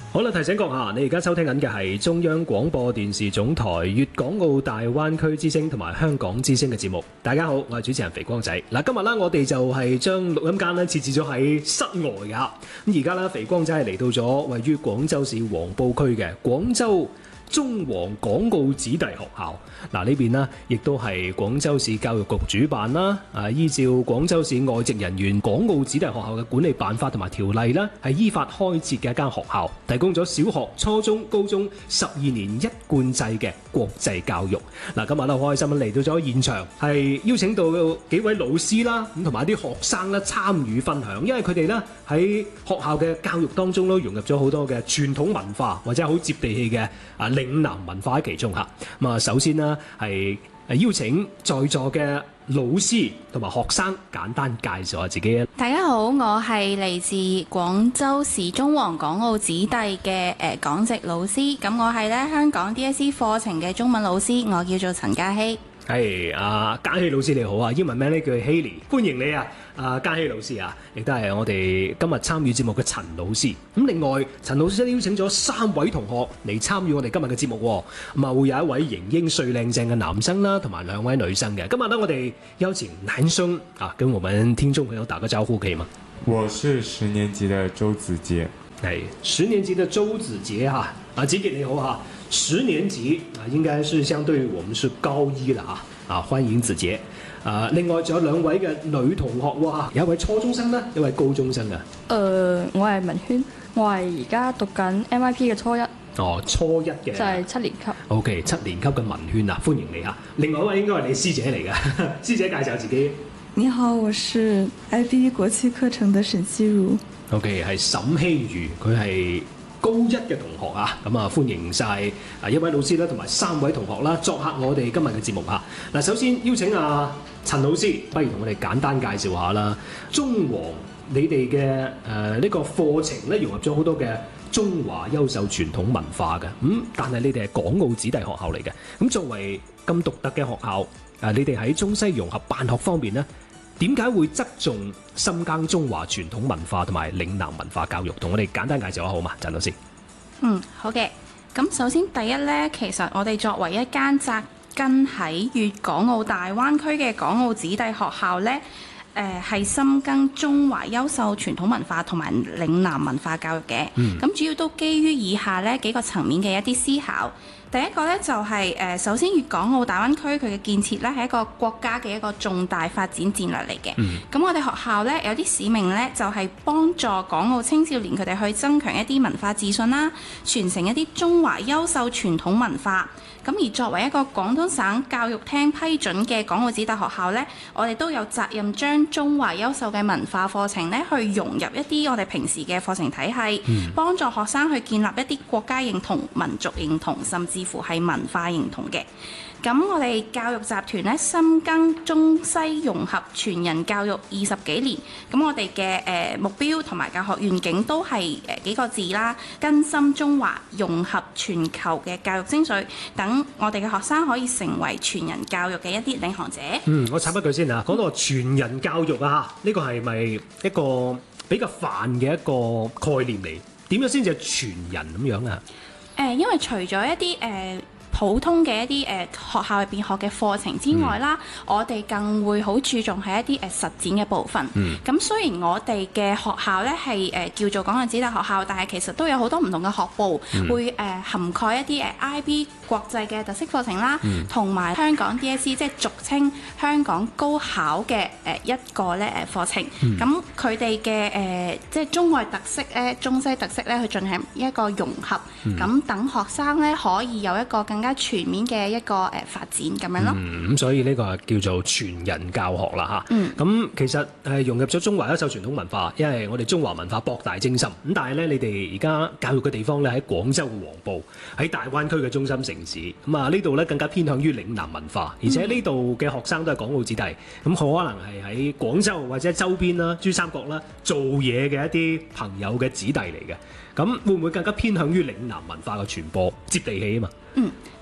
好啦，提醒閣下，你而家收聽緊嘅係中央廣播電視總台粵港澳大灣區之聲同埋香港之聲嘅節目。大家好，我係主持人肥光仔。嗱，今日咧我哋就係將錄音間咧設置咗喺室外㗎。咁而家咧，肥光仔係嚟到咗位於廣州市黃埔區嘅廣州中皇港澳子弟學校。嗱，呢邊呢亦都係廣州市教育局主辦啦。依照廣州市外籍人員港澳子弟學校嘅管理辦法同埋條例啦，係依法開設嘅一間學校，提供咗小學、初中、高中12年一貫制嘅國際教育。嗱，今日咧好開心嚟到咗現場，係邀請到幾位老師啦，咁同埋啲學生咧參與分享，因為佢哋咧喺學校嘅教育當中都融入咗好多嘅傳統文化或者好接地氣嘅嶺南文化喺其中嚇。咁啊，首先呢係邀請在座嘅老師同埋學生簡單介紹下自己。 大家好，我係嚟自廣州市中皇港澳子弟嘅港籍老師。咁我係咧香港 DSE 課程嘅中文老師，我叫做陳嘉希。 係嘉希老師你好啊，英文名咧叫 Haley， 歡迎你啊！嘉希老師啊，亦都係我哋今日參與節目嘅陳老師。咁另外，陳老師都邀請咗3位同學嚟參與我哋今日嘅節目。咁啊，會有一位型英帥靚正嘅男生啦，同埋2位女生嘅。今日呢，我哋邀請男生啊，跟我們聽眾朋友打個招呼，可以嗎？ 我是10年級的周子傑。 係10年級的周子傑哈。子傑你好哈。10年級啊，應該是相對於我們是高一啦啊，歡迎子傑。另外仲有2位嘅女同學喎，有一位初中生啦，一位高中生啊。 我係文軒，我係而家讀緊 MIP 嘅初一。 哦，初一嘅就係7年級。 OK， 7年級嘅文軒啊，歡迎你啊。另外一位應該係你師姐嚟嘅，師姐介紹自己。 你好，我是 IB 國際課程的沈希如。 OK， 係沈希如，佢係高一嘅同學啊，咁啊歡迎晒一位老師啦，同埋3位同學啦，作客我哋今日嘅節目嚇。嗱，首先邀請陳老師，不如同我哋簡單介紹下啦。中皇你哋嘅呢個課程咧，融入咗好多嘅中華優秀傳統文化嘅，但係你哋係港澳子弟學校嚟嘅，咁作為咁獨特嘅學校，你哋喺中西融合辦學方面呢，點解會側重深耕中華傳統文化同埋嶺南文化教育？同我哋簡單介紹下好嘛，陳老師。 好嘅。咁首先第一呢，其實我哋作為一間扎根喺粵港澳大灣區嘅港澳子弟學校呢，係深耕中華優秀傳統文化同埋嶺南文化教育嘅。咁主要都基於以下呢幾個層面嘅一啲思考。第一個呢，就係首先粵港澳大灣區佢嘅建設呢，係一個國家嘅一個重大發展戰略嚟嘅。咁我哋學校呢，有啲使命呢，就係幫助港澳青少年佢哋去增強一啲文化自信啦，傳承一啲中華優秀傳統文化。咁而作為一個廣東省教育廳批准嘅港澳子弟學校呢，我哋都有責任將中華優秀嘅文化課程呢，去融入一啲我哋平時嘅課程體系，幫助學生去建立一啲國家認同、民族認同，甚至乎係文化認同嘅。咁我哋教育集團咧，深耕中西融合全人教育20幾年。咁我哋嘅目標同埋教學願景都係幾個字啦，根深中華，融合全球嘅教育精髓，等我哋嘅學生可以成為全人教育嘅一啲領航者。 我插一句先啊，講到全人教育啊，呢個係咪一個比較泛嘅一個概念嚟？點樣先至係全人咁樣啊？ 因為除咗一啲普通嘅一啲學校入邊學嘅課程之外啦，我哋更會好注重係一啲實踐嘅部分。咁雖然我哋嘅學校咧係叫做港澳子弟學校，但係其實都有好多唔同嘅學部，會涵蓋一啲IB 國際嘅特色課程啦，同埋香港 DSE 即係俗稱香港高考嘅一個咧課程。咁佢哋嘅即係中外特色咧、中西特色咧，去進行一個融合，咁等學生咧可以有一個更加全面嘅一個發展咁樣咯。 咁所以呢個係叫做全人教學啦嚇。咁其實融入咗中華優秀傳統文化，因為我哋中華文化博大精深。咁但係咧，你哋而家教育嘅地方咧喺廣州嘅黃埔，喺大灣區嘅中心城市。咁啊呢度咧更加偏向於嶺南文化，而且呢度嘅學生都係港澳子弟，咁可能係喺廣州或者周邊啦、珠三角啦做嘢嘅一啲朋友嘅子弟嚟嘅。咁會唔會更加偏向於嶺南文化嘅傳播，接地氣啊嘛？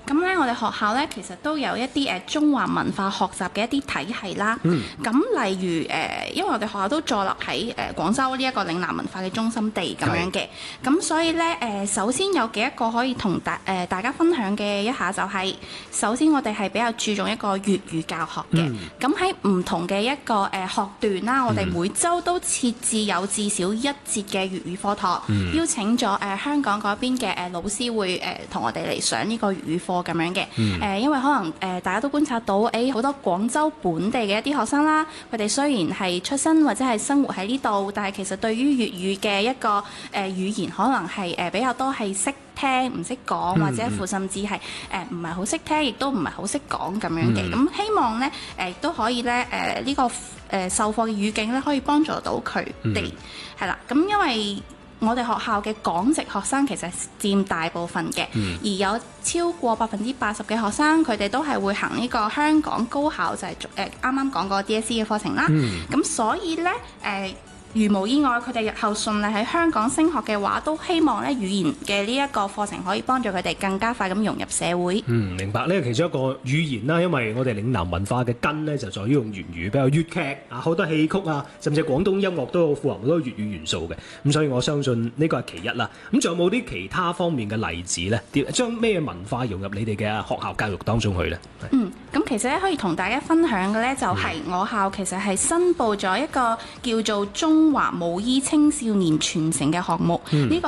咁咧，我哋學校咧其實都有一啲中華文化學習嘅一啲體系啦。咁例如因為我哋學校都坐落喺廣州呢一個嶺南文化嘅中心地咁樣嘅，咁所以咧首先有幾一個可以同大家分享嘅一下就係、首先我哋係比較注重一個粵語教學嘅。咁喺唔同嘅一個學段啦，我哋每週都設置有至少一節嘅粵語課堂，邀請咗香港嗰邊嘅老師會同我哋嚟上呢個粵語課咁樣嘅。因為可能大家都觀察到好多廣州本地嘅一啲學生啦，佢哋雖然係出生或者係生活喺呢度，但係其實對於粵語嘅一個語言可能係比較多係識聽唔識講，或者乎甚至係唔係好識聽，亦都唔係好識講咁樣嘅。咁希望咧都可以咧呢個授課嘅語境咧可以幫助到佢哋係啦。咁因為我哋學校嘅港籍學生其實佔大部分嘅，而有超過80%嘅學生佢哋都係會行呢個香港高考，就係啱啱講過 DSE 嘅課程啦。咁所以咧如無意外，佢哋日後順利喺香港升學嘅話，都希望咧語言嘅呢一個課程可以幫助佢哋更加快咁融入社會。 明白。呢個其中一個語言啦，因為我哋嶺南文化嘅根咧就在於用粵語，比較粵劇啊，好多戲曲啊，甚至廣東音樂都有富含好多粵語元素嘅。咁所以我相信呢個係其一啦。咁仲有冇啲其他方面嘅例子咧？將咩文化融入你哋嘅學校教育當中去咧？ 咁其實咧可以同大家分享嘅咧，就係我校其實係申報咗一個叫做中華舞衣青少年傳承嘅項目。呢個